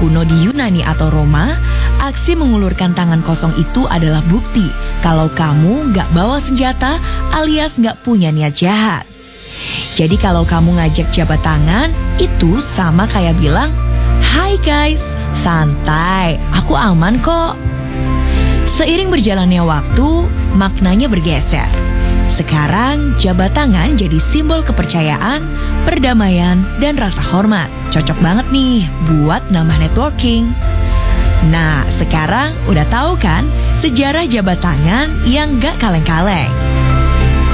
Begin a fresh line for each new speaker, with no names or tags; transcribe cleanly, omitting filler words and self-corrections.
kuno di Yunani atau Roma, aksi mengulurkan tangan kosong itu adalah bukti kalau kamu nggak bawa senjata alias nggak punya niat jahat. Jadi kalau kamu ngajak jabat tangan, itu sama kayak bilang, "Hai guys, santai, aku aman kok." Seiring berjalannya waktu, maknanya bergeser. Sekarang jabat tangan jadi simbol kepercayaan, perdamaian, dan rasa hormat. Cocok banget nih buat nambah networking. Nah, sekarang udah tahu kan sejarah jabat tangan yang gak kaleng-kaleng.